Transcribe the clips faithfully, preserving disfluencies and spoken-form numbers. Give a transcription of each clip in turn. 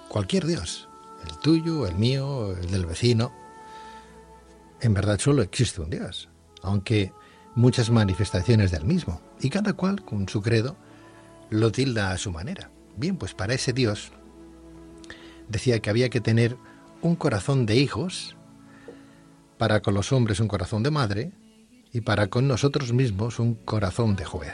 cualquier Dios, el tuyo, el mío, el del vecino. En verdad solo existe un Dios, aunque muchas manifestaciones del mismo, y cada cual con su credo lo tilda a su manera. Bien, pues para ese Dios decía que había que tener un corazón de hijos, para con los hombres un corazón de madre, y para con nosotros mismos un corazón de juez.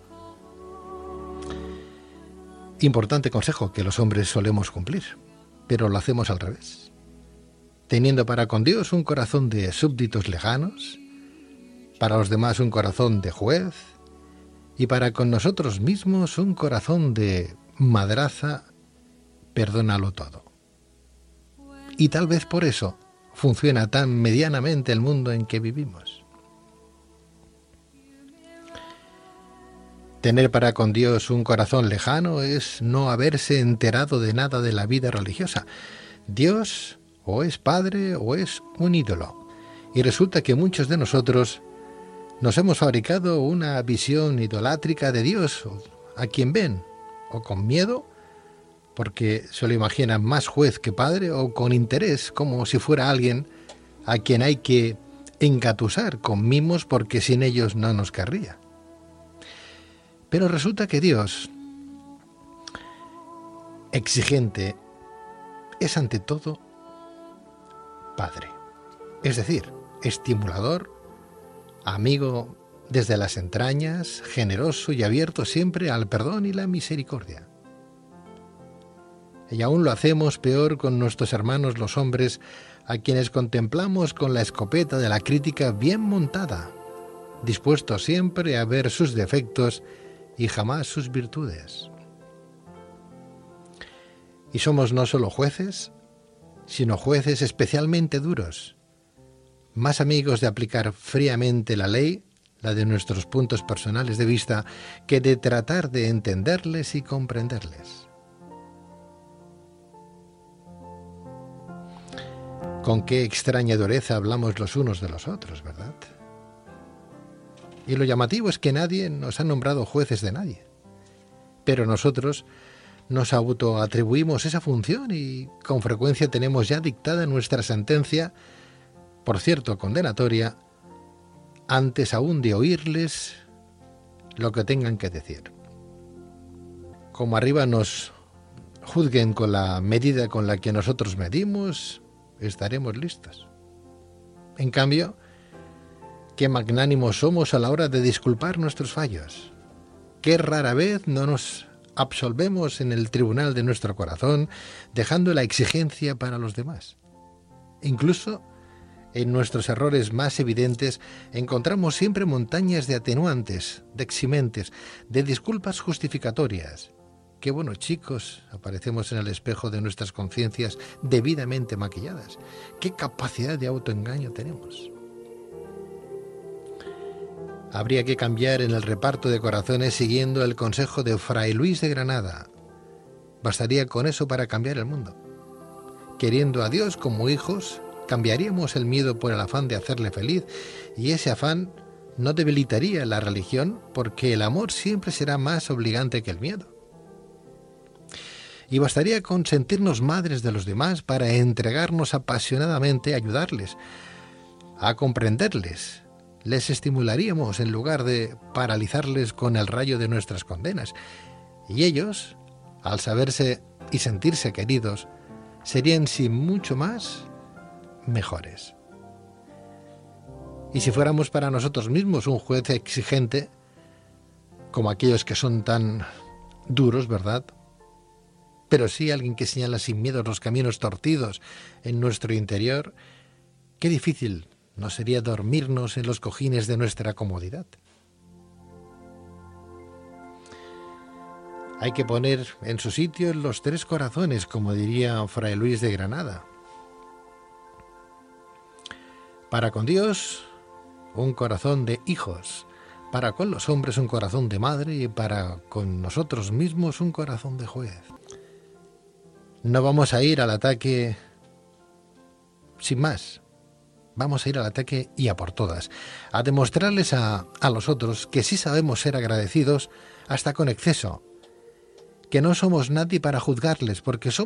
Importante consejo que los hombres solemos cumplir, pero lo hacemos al revés. Teniendo para con Dios un corazón de súbditos lejanos, para los demás un corazón de juez, y para con nosotros mismos un corazón de madraza, perdónalo todo. Y tal vez por eso funciona tan medianamente el mundo en que vivimos. Tener para con Dios un corazón lejano es no haberse enterado de nada de la vida religiosa. Dios o es padre o es un ídolo. Y resulta que muchos de nosotros nos hemos fabricado una visión idolátrica de Dios, a quien ven, o con miedo, porque se lo imaginan más juez que padre, o con interés, como si fuera alguien a quien hay que engatusar con mimos porque sin ellos no nos querría. Pero resulta que Dios, exigente, es ante todo Padre. Es decir, estimulador, amigo desde las entrañas, generoso y abierto siempre al perdón y la misericordia. Y aún lo hacemos peor con nuestros hermanos los hombres, a quienes contemplamos con la escopeta de la crítica bien montada, dispuestos siempre a ver sus defectos y jamás sus virtudes. Y somos no solo jueces, sino jueces especialmente duros, más amigos de aplicar fríamente la ley, la de nuestros puntos personales de vista, que de tratar de entenderles y comprenderles. Con qué extraña dureza hablamos los unos de los otros, ¿verdad? Y lo llamativo es que nadie nos ha nombrado jueces de nadie. Pero nosotros nos autoatribuimos esa función y con frecuencia tenemos ya dictada nuestra sentencia, por cierto condenatoria, antes aún de oírles lo que tengan que decir. Como arriba nos juzguen con la medida con la que nosotros medimos, estaremos listos. En cambio, qué magnánimos somos a la hora de disculpar nuestros fallos. Qué rara vez no nos absolvemos en el tribunal de nuestro corazón, dejando la exigencia para los demás. Incluso en nuestros errores más evidentes encontramos siempre montañas de atenuantes, de eximentes, de disculpas justificatorias. Qué buenos chicos aparecemos en el espejo de nuestras conciencias debidamente maquilladas. Qué capacidad de autoengaño tenemos. Habría que cambiar en el reparto de corazones siguiendo el consejo de Fray Luis de Granada. Bastaría con eso para cambiar el mundo. Queriendo a Dios como hijos, cambiaríamos el miedo por el afán de hacerle feliz, y ese afán no debilitaría la religión, porque el amor siempre será más obligante que el miedo. Y bastaría con sentirnos madres de los demás para entregarnos apasionadamente a ayudarles, a comprenderles. Les estimularíamos en lugar de paralizarles con el rayo de nuestras condenas. Y ellos, al saberse y sentirse queridos, serían sin mucho más mejores. Y si fuéramos para nosotros mismos un juez exigente, como aquellos que son tan duros, ¿verdad? Pero sí alguien que señala sin miedo los caminos torcidos en nuestro interior, qué difícil no sería dormirnos en los cojines de nuestra comodidad. Hay que poner en su sitio los tres corazones, como diría Fray Luis de Granada. Para con Dios, un corazón de hijos. Para con los hombres, un corazón de madre. Y para con nosotros mismos, un corazón de juez. No vamos a ir al ataque sin más. Vamos a ir al ataque y a por todas, a demostrarles a, a los otros que sí sabemos ser agradecidos hasta con exceso, que no somos nadie para juzgarles, porque somos